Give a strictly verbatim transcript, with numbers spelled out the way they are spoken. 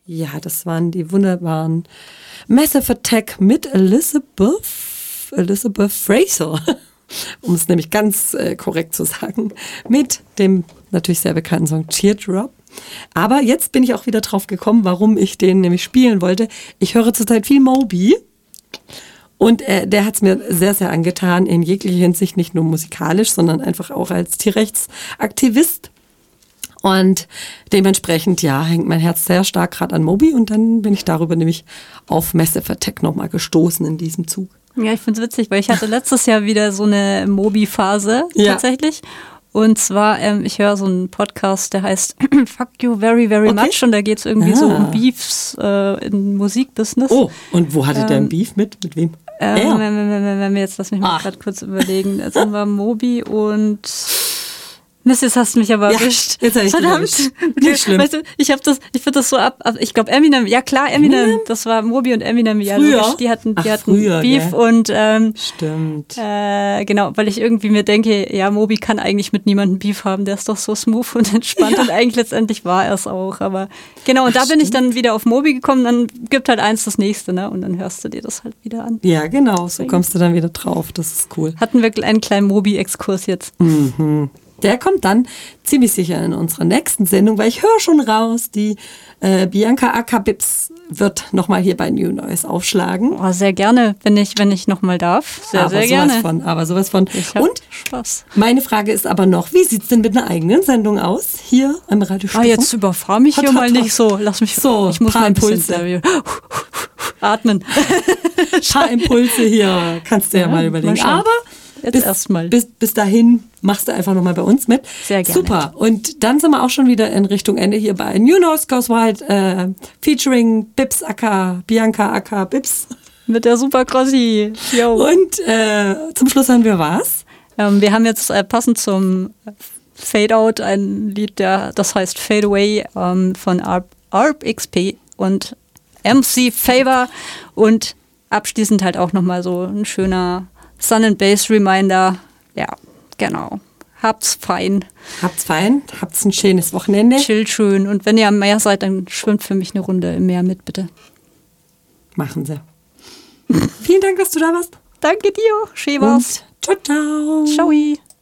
Ja, das waren die wunderbaren Massive Attack mit Elizabeth, Elizabeth Fraser, um es nämlich ganz äh, korrekt zu sagen, mit dem natürlich sehr bekannten Song Teardrop. Aber jetzt bin ich auch wieder drauf gekommen, warum ich den nämlich spielen wollte. Ich höre zurzeit viel Moby und äh, der hat es mir sehr, sehr angetan, in jeglicher Hinsicht, nicht nur musikalisch, sondern einfach auch als Tierrechtsaktivist. Und dementsprechend, ja, hängt mein Herz sehr stark gerade an Moby und dann bin ich darüber nämlich auf Massive Attack nochmal gestoßen in diesem Zug. Ja, ich finde es witzig, weil ich hatte letztes Jahr wieder so eine Moby-Phase ja. tatsächlich. Und zwar, ähm, ich höre so einen Podcast, der heißt Fuck You Very, Very okay. Much und da geht es irgendwie ah. so um Beefs äh, im Musikbusiness. Oh, und wo hattet ähm, ihr ein Beef mit? Mit wem? Ähm, wenn, wenn, wenn, wenn wir jetzt, lass mich mal gerade kurz überlegen. Jetzt haben wir Moby und... Mist, jetzt hast du mich aber erwischt. Ja, jetzt hab ich Verdammt. Nicht schlimm. Weißt du, ich habe das, ich finde das so ab, ab ich glaube Eminem, ja klar, Eminem, Eminem, das war Moby und Eminem, ja früher? Logisch, die hatten, die Ach, hatten früher, Beef gell? und ähm, stimmt. Äh, genau, weil ich irgendwie mir denke, ja, Moby kann eigentlich mit niemandem Beef haben, der ist doch so smooth und entspannt ja. und eigentlich letztendlich war er es auch, aber genau, und Ach, da bin stimmt. ich dann wieder auf Moby gekommen, dann gibt halt eins das nächste, ne, und dann hörst du dir das halt wieder an. Ja, genau, so kommst du dann wieder drauf, das ist cool. Hatten wir einen kleinen Moby-Exkurs jetzt. Mhm. Der kommt dann ziemlich sicher in unserer nächsten Sendung, weil ich höre schon raus, die äh, Bianca aka Bips wird nochmal hier bei New Noise aufschlagen. Oh, sehr gerne, wenn ich, wenn ich nochmal darf. Sehr, aber sehr sowas gerne. Von, aber sowas von. Ich hab Und Spaß. Meine Frage ist aber noch, wie sieht es denn mit einer eigenen Sendung aus? Hier am Radio Ah, jetzt überfahr mich hier mal nicht so. Lass mich so, ich muss paar mal ein bisschen Impulse. atmen. Ein paar Impulse hier, kannst du ja, ja mal überlegen. Mal aber Jetzt bis, erstmal. Bis, bis dahin machst du einfach nochmal bei uns mit. Sehr gerne. Super. Und dann sind wir auch schon wieder in Richtung Ende hier bei New Noise Goes Wild, äh, featuring Bips aka, Bianca aka Bips. Mit der Super Crossi. Yo. Und äh, zum Schluss haben wir was? Ähm, wir haben jetzt äh, passend zum Fade Out ein Lied, der, das heißt Fade Away ähm, von A R B X P und M C Favor. Und abschließend halt auch nochmal so ein schöner Sun and Bass Reminder. Ja, genau. Habt's fein. Habt's fein. Habt's ein schönes Wochenende. Chill schön. Und wenn ihr am Meer seid, dann schwimmt für mich eine Runde im Meer mit, bitte. Machen Sie. Vielen Dank, dass du da warst. Danke dir. Schön war's. Ciao, ciao. Ciao.